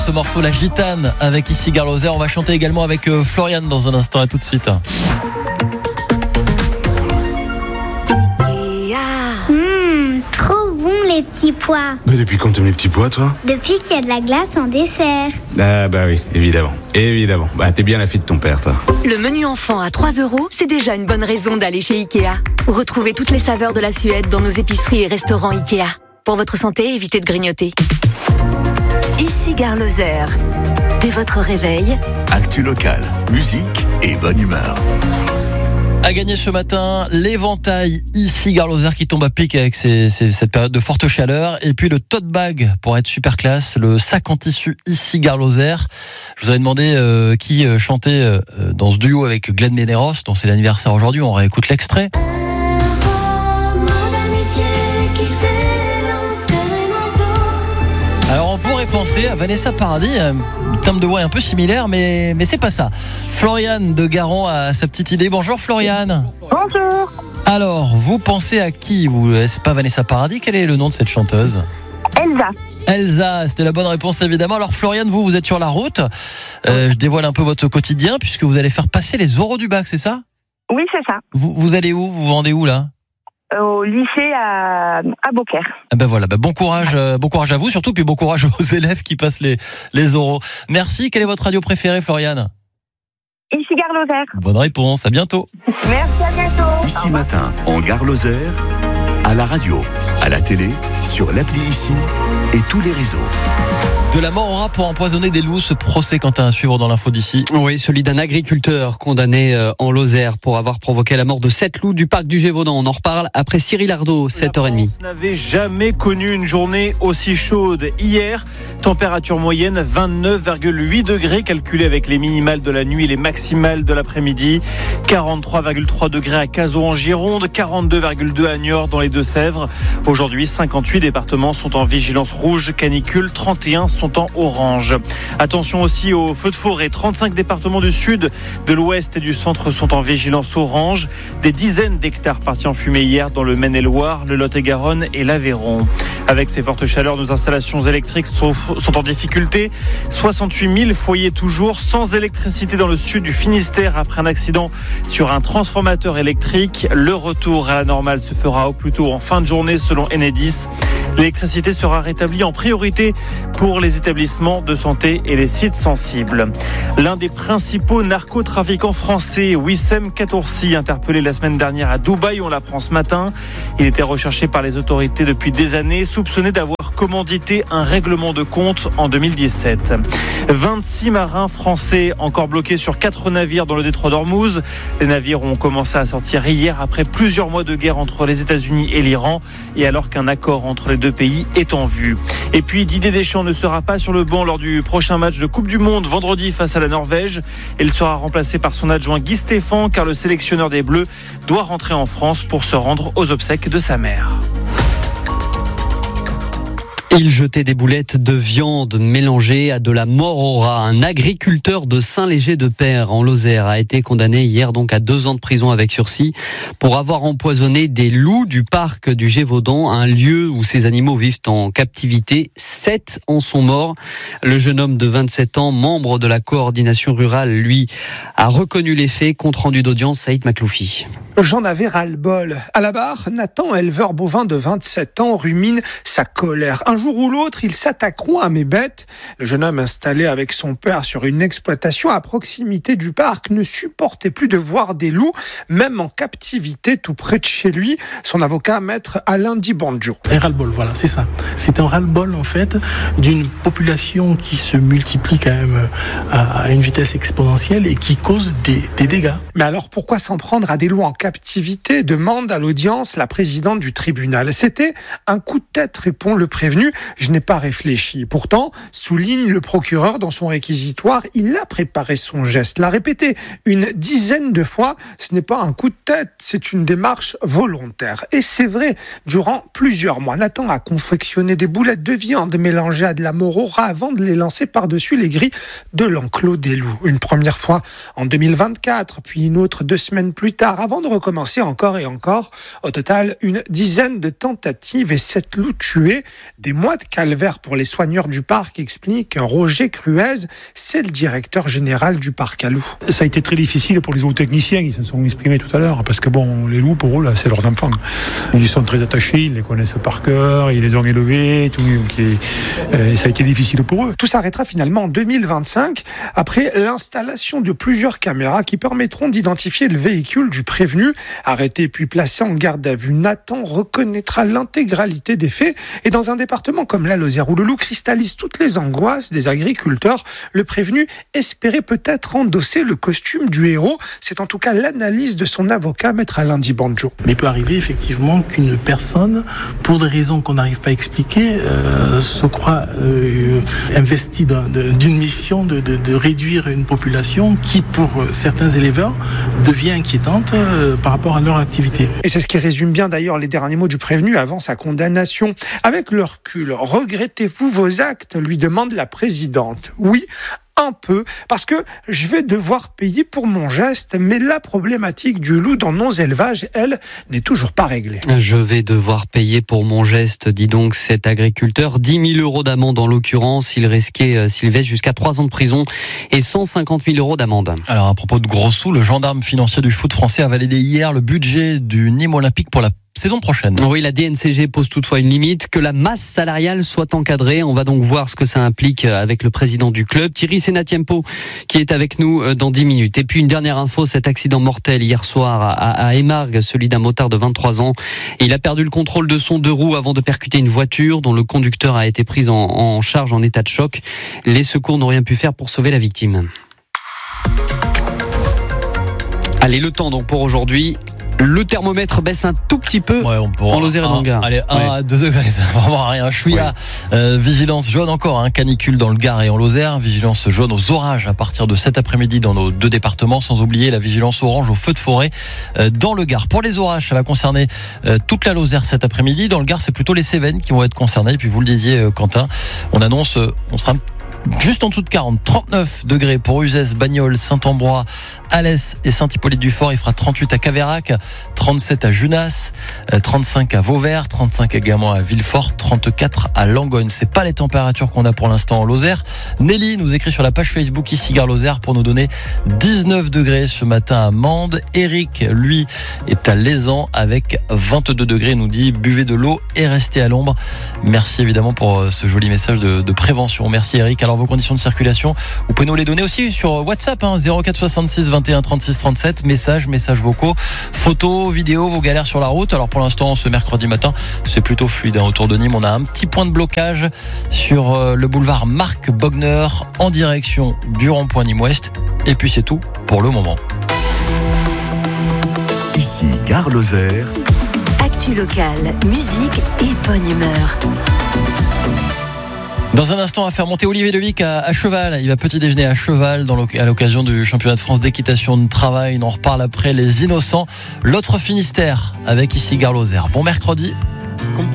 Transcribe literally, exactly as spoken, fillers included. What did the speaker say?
Ce morceau, La Gitane, avec ici Gare Lozère. On va chanter également avec euh, Florian dans un instant. À tout de suite. Mmh, trop bon les petits pois. Mais depuis quand t'aimes les petits pois, toi? Depuis qu'il y a de la glace en dessert. Ah bah oui, évidemment. Évidemment. Bah t'es bien la fille de ton père, toi. Le menu enfant à trois euros, c'est déjà une bonne raison d'aller chez Ikea. Retrouvez toutes les saveurs de la Suède dans nos épiceries et restaurants Ikea. Pour votre santé, évitez de grignoter. Ici Gare Lozère. Dès votre réveil, actu local, musique et bonne humeur. À gagner ce matin, l'éventail ici Gare Lozère qui tombe à pic avec ces, ces, cette période de forte chaleur. Et puis le tote bag pour être super classe, le sac en tissu ici Gare Lozère. Je vous avais demandé euh, qui euh, chantait euh, dans ce duo avec Glenn Medeiros, dont c'est l'anniversaire aujourd'hui. On réécoute l'extrait. Alors on pourrait penser à Vanessa Paradis, un timbre de voix un peu similaire, mais, mais c'est pas ça. Florian de Garon a sa petite idée. Bonjour Florian. Bonjour. Alors, vous pensez à qui vous, c'est pas Vanessa Paradis, quel est le nom de cette chanteuse? Elsa. Elsa, c'était la bonne réponse évidemment. Alors Florian, vous, vous êtes sur la route. Euh, je dévoile un peu votre quotidien puisque vous allez faire passer les oraux du bac, c'est ça? Oui, c'est ça. Vous, vous allez où? Vous vendez où là? Au lycée à, à Beaucaire. Ah ben voilà, ben bon courage, euh, bon courage à vous surtout, puis bon courage aux élèves qui passent les, les oraux. Merci, quelle est votre radio préférée Florian? Ici Gare Lozère. Bonne réponse, à bientôt. Merci, à bientôt. Ici matin, en Gare Lozère, à la radio, à la télé, sur l'appli Ici et tous les réseaux. De la mort au rat pour empoisonner des loups, ce procès Quentin à suivre dans l'info d'ici. Oui, celui d'un agriculteur condamné en Lozère pour avoir provoqué la mort de sept loups du parc du Gévaudan. On en reparle après Cyril Ardo, sept heures trente. La France n'avait jamais connu une journée aussi chaude. Hier, température moyenne vingt-neuf virgule huit degrés, calculé avec les minimales de la nuit et les maximales de l'après-midi. quarante-trois virgule trois degrés à Cazaux en Gironde, quarante-deux virgule deux à Niort dans les Deux-Sèvres. Aujourd'hui, cinquante-huit départements sont en vigilance rouge, canicule, trente et un sont en orange. Attention aussi aux feux de forêt. trente-cinq départements du sud, de l'ouest et du centre sont en vigilance orange. Des dizaines d'hectares partis en fumée hier dans le Maine-et-Loire, le Lot-et-Garonne et l'Aveyron. Avec ces fortes chaleurs, nos installations électriques sont, sont en difficulté. soixante-huit mille foyers toujours sans électricité dans le sud du Finistère après un accident sur un transformateur électrique. Le retour à la normale se fera au plus tôt en fin de journée selon Enedis. L'électricité sera rétablie en priorité pour les établissements de santé et les sites sensibles. L'un des principaux narcotrafiquants français, Wissem Katoursi, interpellé la semaine dernière à Dubaï, on l'apprend ce matin. Il était recherché par les autorités depuis des années, soupçonné d'avoir commandité un règlement de compte en deux mille dix-sept. vingt-six marins français encore bloqués sur quatre navires dans le détroit d'Ormuz. Les navires ont commencé à sortir hier après plusieurs mois de guerre entre les États-Unis et l'Iran et alors qu'un accord entre les deux pays est en vue. Et puis Didier Deschamps ne sera pas sur le banc lors du prochain match de Coupe du Monde vendredi face à la Norvège. Il sera remplacé par son adjoint Guy Stéphane car le sélectionneur des Bleus doit rentrer en France pour se rendre aux obsèques de sa mère. Il jetait des boulettes de viande mélangées à de la mort au rat. Un agriculteur de Saint-Léger-de-Père en Lozère a été condamné hier donc à deux ans de prison avec sursis pour avoir empoisonné des loups du parc du Gévaudan, un lieu où ces animaux vivent en captivité. Sept en sont morts. Le jeune homme de vingt-sept ans, membre de la coordination rurale, lui, a reconnu les faits. Compte rendu d'audience, Saïd Makloufi. J'en avais ras-le-bol. À la barre, Nathan, éleveur bovin de vingt-sept ans, rumine sa colère. Un jour ou l'autre, ils s'attaqueront à mes bêtes. Le jeune homme installé avec son père sur une exploitation à proximité du parc ne supportait plus de voir des loups, même en captivité tout près de chez lui. Son avocat, maître Alain Dibanjo. Un ras-le-bol, voilà, c'est ça. C'est un ras-le-bol, en fait, d'une population qui se multiplie quand même à une vitesse exponentielle et qui cause des, des dégâts. Mais alors, pourquoi s'en prendre à des loups en captivité, demande à l'audience la présidente du tribunal. C'était un coup de tête, répond le prévenu. Je n'ai pas réfléchi. Pourtant, souligne le procureur dans son réquisitoire, il a préparé son geste, l'a répété une dizaine de fois. Ce n'est pas un coup de tête, c'est une démarche volontaire. Et c'est vrai, durant plusieurs mois, Nathan a confectionné des boulettes de viande mélangées à de la mort au rat avant de les lancer par-dessus les grilles de l'enclos des loups. Une première fois en deux mille vingt-quatre, puis une autre deux semaines plus tard, avant de recommencer encore et encore. Au total, une dizaine de tentatives et sept loups tués. Des mois mois de calvaire pour les soigneurs du parc, explique Roger Cruez, c'est le directeur général du parc à loups. Ça a été très difficile pour les zootechniciens, ils se sont exprimés tout à l'heure, parce que bon, les loups pour eux, là, c'est leurs enfants. Ils sont très attachés, ils les connaissent par cœur, ils les ont élevés, tout, donc, et, et ça a été difficile pour eux. Tout s'arrêtera finalement en deux mille vingt-cinq, après l'installation de plusieurs caméras qui permettront d'identifier le véhicule du prévenu. Arrêté puis placé en garde à vue, Nathan reconnaîtra l'intégralité des faits. Et dans un département comme la Lozère, où le loup cristallise toutes les angoisses des agriculteurs, le prévenu espérait peut-être endosser le costume du héros. C'est en tout cas l'analyse de son avocat, maître Alain Dibanjo. Mais il peut arriver effectivement qu'une personne, pour des raisons qu'on n'arrive pas à expliquer, euh, se croit euh, investie d'un, de, d'une mission de, de, de réduire une population qui, pour certains éleveurs, devient inquiétante euh, par rapport à leur activité. Et c'est ce qui résume bien d'ailleurs les derniers mots du prévenu avant sa condamnation. Avec le recul, regrettez-vous vos actes, lui demande la présidente. Oui, un peu, parce que je vais devoir payer pour mon geste, mais la problématique du loup dans nos élevages, elle, n'est toujours pas réglée. Je vais devoir payer pour mon geste, dit donc cet agriculteur. dix mille euros d'amende en l'occurrence, il risquait, Sylvestre, jusqu'à trois ans de prison et cent cinquante mille euros d'amende. Alors à propos de gros sous, le gendarme financier du foot français a validé hier le budget du Nîmes Olympique pour la saison prochaine. Oui, la D N C G pose toutefois une limite, que la masse salariale soit encadrée. On va donc voir ce que ça implique avec le président du club, Thierry Senatiempo, qui est avec nous dans dix minutes. Et puis une dernière info, cet accident mortel hier soir à, à Émargues, celui d'un motard de vingt-trois ans. Il a perdu le contrôle de son deux roues avant de percuter une voiture dont le conducteur a été pris en, en charge en état de choc. Les secours n'ont rien pu faire pour sauver la victime. Allez, le temps donc pour aujourd'hui. Le thermomètre baisse un tout petit peu ouais, on en Lozère et dans le Gard. Allez, un ouais. à deux degrés, ça va vraiment rien. Chouïa, ouais. euh, vigilance jaune encore, hein, canicule dans le Gard et en Lozère. Vigilance jaune aux orages à partir de cet après-midi dans nos deux départements, sans oublier la vigilance orange aux feux de forêt euh, dans le Gard. Pour les orages, ça va concerner euh, toute la Lozère cet après-midi. Dans le Gard, c'est plutôt les Cévennes qui vont être concernées. Et puis vous le disiez, euh, Quentin, on annonce, euh, on sera juste en dessous de quarante, trente-neuf degrés pour Uzès, Bagnols, Saint-Ambrois, Alès et Saint-Hippolyte-du-Fort. Il fera trente-huit à Caveyrac, trente-sept à Junas, trente-cinq à Vauvert, trente-cinq également à Villefort, trente-quatre à Langogne. C'est pas les températures qu'on a pour l'instant en Lozère. Nelly nous écrit sur la page Facebook ici Gare Lozère pour nous donner dix-neuf degrés ce matin à Mende. Eric, lui, est à Lézan avec vingt-deux degrés. Nous dit buvez de l'eau et restez à l'ombre. Merci évidemment pour ce joli message de, de prévention. Merci Eric. Alors vos conditions de circulation, vous pouvez nous les donner aussi sur WhatsApp, hein, zéro quatre soixante-six vingt et un trente-six trente-sept, messages, messages vocaux, photos, vidéos, vos galères sur la route. Alors pour l'instant, ce mercredi matin, c'est plutôt fluide hein, autour de Nîmes. On a un petit point de blocage sur euh, le boulevard Marc Bogner en direction du rond-point Nîmes-Ouest. Et puis c'est tout pour le moment. Ici Gare Lozère. Actu locale, musique et bonne humeur. Dans un instant, on va faire monter Olivier Devic à, à cheval. Il va petit déjeuner à cheval dans à l'occasion du championnat de France d'équitation de travail. On en reparle après les Innocents. L'autre Finistère avec ici Gare Lozère. Bon mercredi.